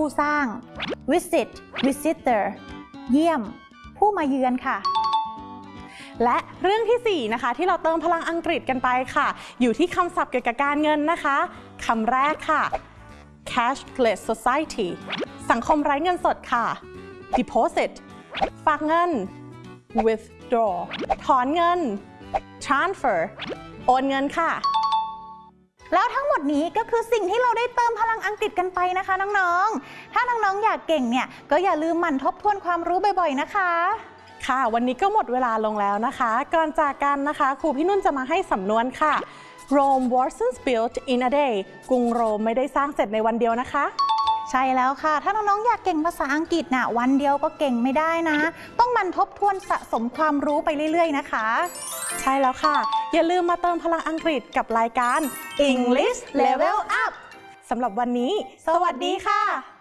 ผู้สร้าง visit visitor เยี่ยมผู้มาเยือนค่ะและเรื่องที่4นะคะที่เราเติมพลังอังกฤษกันไปค่ะอยู่ที่คำศัพท์เกี่ยวกับการเงินนะคะคำแรกค่ะ cashless society สังคมไร้เงินสดค่ะ deposit ฝากเงิน withdraw ถอนเงิน transfer โอนเงินค่ะแล้วทั้งหมดนี้ก็คือสิ่งที่เราได้เติมพลังอังกฤษกันไปนะคะน้องๆถ้าน้องๆอยากเก่งเนี่ยก็อย่าลืมหมั่นทบทวนความรู้บ่อยๆนะคะค่ะวันนี้ก็หมดเวลาลงแล้วนะคะก่อนจากกันนะคะครูพี่นุ่นจะมาให้สำนวนค่ะ Rome wasn't built in a day กรุงโรมไม่ได้สร้างเสร็จในวันเดียวนะคะใช่แล้วค่ะถ้าน้องๆอยากเก่งภาษาอังกฤษนะวันเดียวก็เก่งไม่ได้นะต้องหมั่นทบทวนสะสมความรู้ไปเรื่อยๆนะคะใช่แล้วค่ะอย่าลืมมาเติมพลังอังกฤษกับรายการ English Level Up สำหรับวันนี้สวัสดีค่ะ